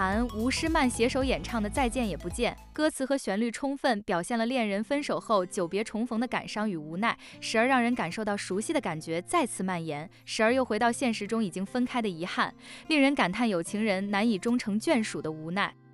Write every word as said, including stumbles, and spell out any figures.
涵、吴诗曼携手演唱的《再见也不见》，歌词和旋律充分表现了恋人分手后久别重逢的感伤与无奈，时而让人感受到熟悉的感觉再次蔓延，时而又回到现实中已经分开的遗憾，令人感叹有情人难以终成眷属的无奈。